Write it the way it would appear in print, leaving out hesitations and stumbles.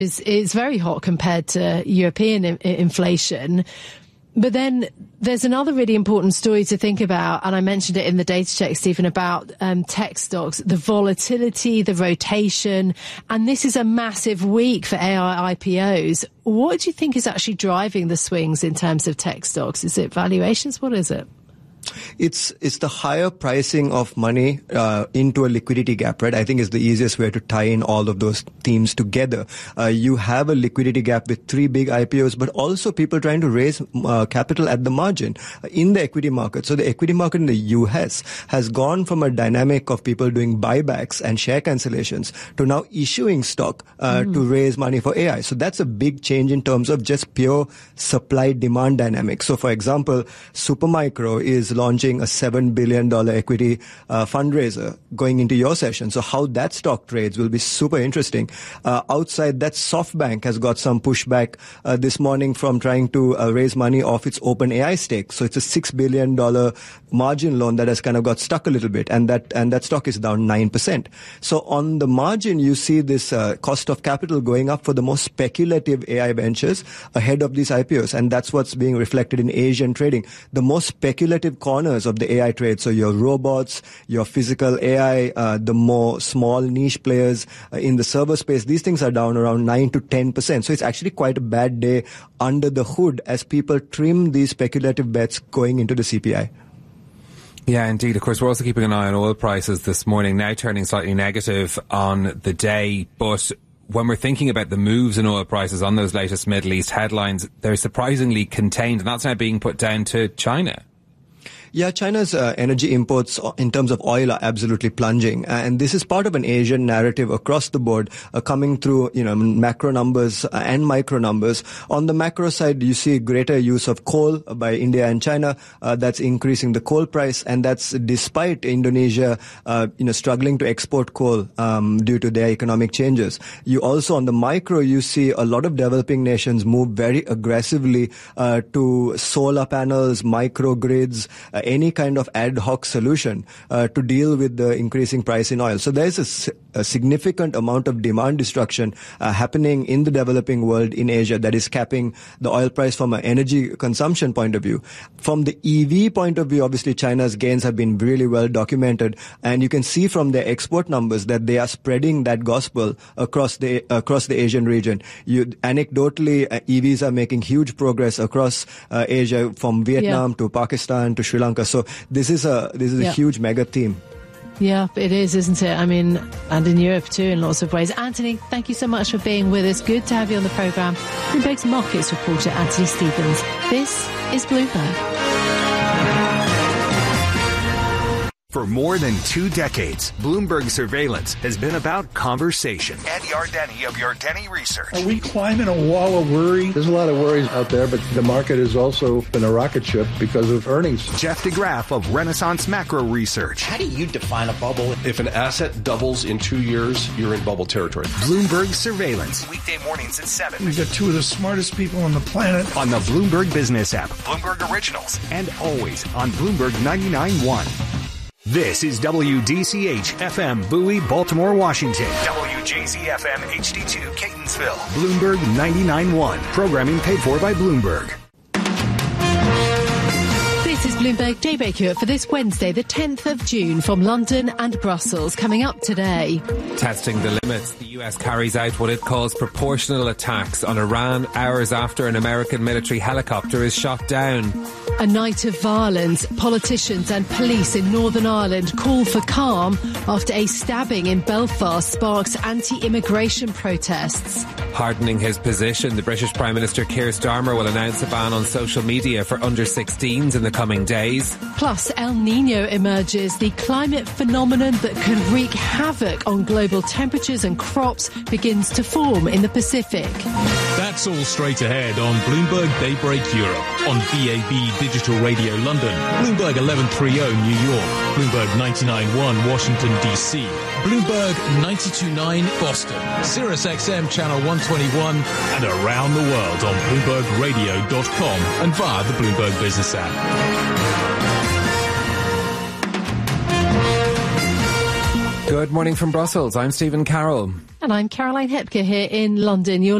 is very hot compared to European inflation. But then there's another really important story to think about, and I mentioned it in the data check, Stephen, about tech stocks, the volatility, the rotation, and this is a massive week for AI IPOs. What do you think is actually driving the swings in terms of tech stocks? Is it valuations? What is it? It's the higher pricing of money into a liquidity gap, right? I think is the easiest way to tie in all of those themes together. You have a liquidity gap with 3 big IPOs, but also people trying to raise capital at the margin in the equity market. So the equity market in the US has gone from a dynamic of people doing buybacks and share cancellations to now issuing stock to raise money for AI. So that's a big change in terms of just pure supply-demand dynamics. So for example, Supermicro is launching a $7 billion equity fundraiser going into your session. So how that stock trades will be super interesting. Outside that, SoftBank has got some pushback this morning from trying to raise money off its OpenAI stake. So it's a $6 billion margin loan that has kind of got stuck a little bit, and that stock is down 9%. So on the margin, you see this cost of capital going up for the most speculative AI ventures ahead of these IPOs, and that's what's being reflected in Asian trading. The most speculative corners of the AI trade, so your robots, your physical AI, the more small niche players in the server space, these things are down around 9 to 10%. So it's actually quite a bad day under the hood as people trim these speculative bets going into the CPI. Yeah, indeed. Of course, we're also keeping an eye on oil prices this morning, now turning slightly negative on the day. But when we're thinking about the moves in oil prices on those latest Middle East headlines, they're surprisingly contained, and that's now being put down to China. Yeah, China's energy imports in terms of oil are absolutely plunging. And this is part of an Asian narrative across the board, coming through, macro numbers and micro numbers. On the macro side, you see greater use of coal by India and China. That's increasing the coal price. And that's despite Indonesia, struggling to export coal, due to their economic changes. You also, on the micro, you see a lot of developing nations move very aggressively, to solar panels, microgrids, any kind of ad hoc solution to deal with the increasing price in oil. So there is a significant amount of demand destruction happening in the developing world in Asia that is capping the oil price from an energy consumption point of view. From the EV point of view, obviously China's gains have been really well documented, and you can see from their export numbers that they are spreading that gospel across the Asian region. Anecdotally, EVs are making huge progress across Asia, from Vietnam to Pakistan to Sri Lanka. So this is a huge mega theme. Yeah, it is, isn't it? I mean, and in Europe too, in lots of ways. Anthony, thank you so much for being with us. Good to have you on the programme. Bloomberg's markets reporter, Anthony Stevens. This is Bloomberg. For more than 2 decades, Bloomberg Surveillance has been about conversation. Ed Yardeni of Yardeni Research. Are we climbing a wall of worry? There's a lot of worries out there, but the market has also been a rocket ship because of earnings. Jeff DeGraff of Renaissance Macro Research. How do you define a bubble? If an asset doubles in 2 years, you're in bubble territory. Bloomberg Surveillance. Weekday mornings at 7. We've got 2 of the smartest people on the planet. On the Bloomberg Business app. Bloomberg Originals. And always on Bloomberg 99.1. This is WDCH FM Bowie, Baltimore, Washington. WJZ FM HD2 Catonsville. Bloomberg 99.1. Programming paid for by Bloomberg. This is Bloomberg Daybreak Europe for this Wednesday, the 10th of June, from London and Brussels. Coming up today. Testing the limits, the US carries out what it calls proportional attacks on Iran hours after an American military helicopter is shot down. A night of violence. Politicians and police in Northern Ireland call for calm after a stabbing in Belfast sparks anti-immigration protests. Hardening his position, the British Prime Minister Keir Starmer will announce a ban on social media for under-16s in the coming days. Plus, El Nino emerges, the climate phenomenon that could wreak havoc on global temperatures and crops begins to form in the Pacific. That's all straight ahead on Bloomberg Daybreak Europe, on DAB Digital Radio London, Bloomberg 1130 New York, Bloomberg 99.1 Washington DC, Bloomberg 92.9 Boston, Sirius XM Channel 121, and around the world on BloombergRadio.com and via the Bloomberg Business app. Good morning from Brussels. I'm Stephen Carroll. And I'm Caroline Hepker here in London. You're